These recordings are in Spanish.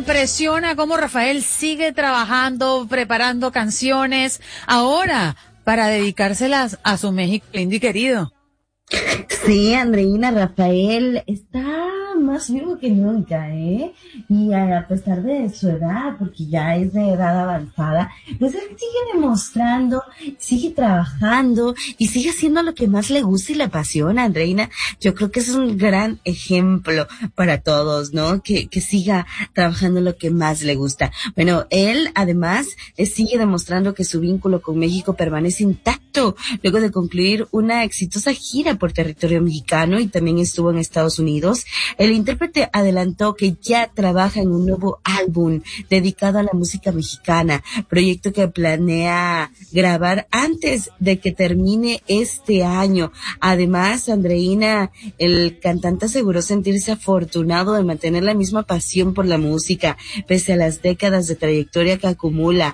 impresiona cómo Rafael sigue trabajando, preparando canciones, ahora para dedicárselas a su México lindo y querido. Sí, Andreina, Rafael está más vivo que nunca, ¿eh? Y a pesar de su edad, porque ya es de edad avanzada, pues él sigue demostrando, sigue trabajando y sigue haciendo lo que más le gusta y le apasiona, Andreina. Yo creo que es un gran ejemplo para todos, ¿no? Que siga trabajando en lo que más le gusta. Bueno, él además sigue demostrando que su vínculo con México permanece intacto luego de concluir una exitosa gira por territorio mexicano y también estuvo en Estados Unidos. El intérprete adelantó que ya trabaja en un nuevo álbum dedicado a la música mexicana, proyecto que planea grabar antes de que termine este año. Además, Andreina, el cantante aseguró sentirse afortunado de mantener la misma pasión por la música, pese a las décadas de trayectoria que acumula.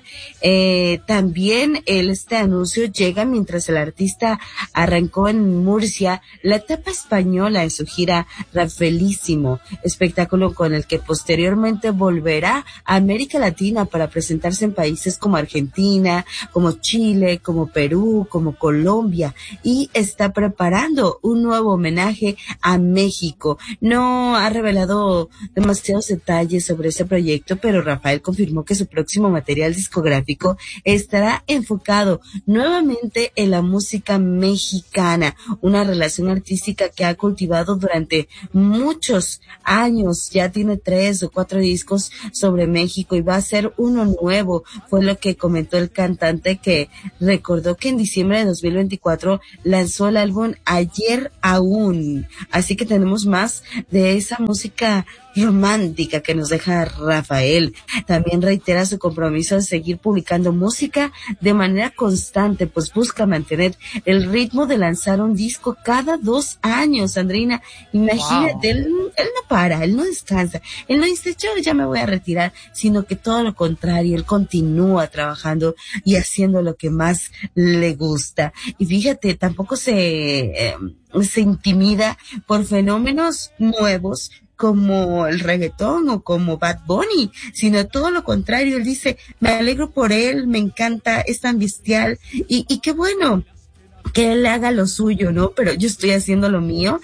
También este anuncio llega mientras el artista arrancó en Murcia la etapa española de su gira Rafaelísimo, espectáculo con el que posteriormente volverá a América Latina para presentarse en países como Argentina, como Chile, como Perú, como Colombia, y está preparando un nuevo homenaje a México. No ha revelado demasiados detalles sobre ese proyecto, pero Rafael confirmó que su próximo material discográfico estará enfocado nuevamente en la música mexicana, una relación artística que ha cultivado durante muchos años. Ya tiene 3 o 4 discos sobre México y va a ser uno nuevo, fue lo que comentó el cantante, que recordó que en diciembre de 2024 lanzó el álbum Ayer Aún. Así que tenemos más de esa música romántica que nos deja Rafael. También reitera su compromiso de seguir publicando música de manera constante, pues busca mantener el ritmo de lanzar un disco cada 2 años, Andreina. Imagínate, wow. Él no para, él no descansa, él no dice yo ya me voy a retirar, sino que todo lo contrario, él continúa trabajando y haciendo lo que más le gusta. Y fíjate, tampoco se intimida por fenómenos nuevos como el reggaetón o como Bad Bunny, sino todo lo contrario. Él dice, me alegro por él, me encanta, es tan bestial y qué bueno que él haga lo suyo, ¿no? Pero yo estoy haciendo lo mío.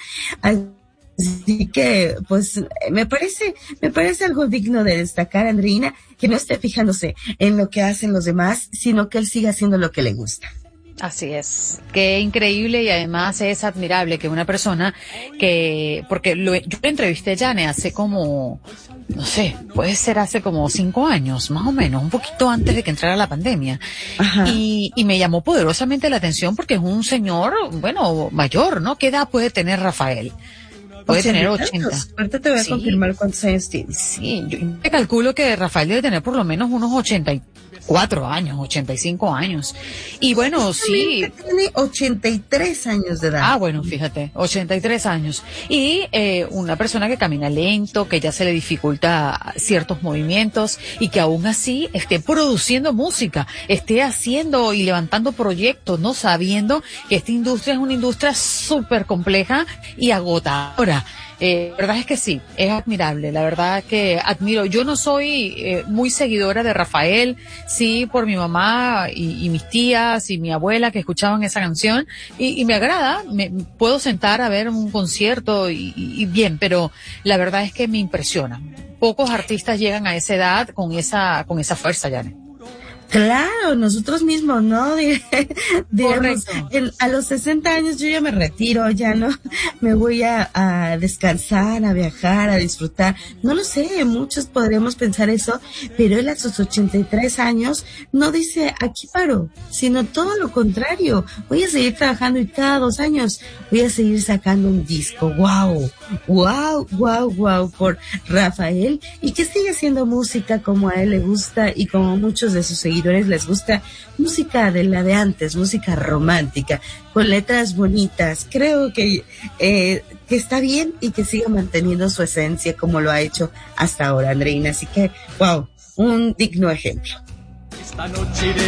Así que, pues, me parece algo digno de destacar, Andreina, que no esté fijándose en lo que hacen los demás, sino que él siga haciendo lo que le gusta. Así es, qué increíble, y además es admirable que una persona porque yo le entrevisté a Yane hace como, no sé, puede ser hace como 5 años, más o menos, un poquito antes de que entrara la pandemia. Ajá. Y me llamó poderosamente la atención porque es un señor, bueno, mayor, ¿no? ¿Qué edad puede tener Rafael? Puede tener 80. Ahorita te voy a confirmar cuántos años tiene. Sí, yo calculo que Rafael debe tener por lo menos unos 84 años, 85 años. Y bueno, sí. Tiene 83 años de edad. Ah, bueno, fíjate, 83 años. Y una persona que camina lento, que ya se le dificulta ciertos movimientos y que aún así esté produciendo música, esté haciendo y levantando proyectos, ¿no? Sabiendo que esta industria es una industria súper compleja y agotadora. La verdad es que sí, es admirable, la verdad que admiro. Yo no soy muy seguidora de Rafael, sí, por mi mamá y mis tías y mi abuela que escuchaban esa canción, y me agrada, me puedo sentar a ver un concierto y bien, pero la verdad es que me impresiona. Pocos artistas llegan a esa edad con esa fuerza, Janet. Claro, nosotros mismos, ¿no? Digamos, a los 60 años yo ya me retiro, ya no me voy a descansar, a viajar, a disfrutar. No lo sé, muchos podríamos pensar eso, pero él a sus 83 años no dice aquí paro, sino todo lo contrario. Voy a seguir trabajando y cada 2 años voy a seguir sacando un disco. Wow, wow, wow, wow por Rafael, y que sigue haciendo música como a él le gusta y como a muchos de sus seguidores les gusta, música de la de antes, música romántica, con letras bonitas. Creo que está bien y que siga manteniendo su esencia como lo ha hecho hasta ahora, Andreina. Así que, wow, un digno ejemplo. Esta noche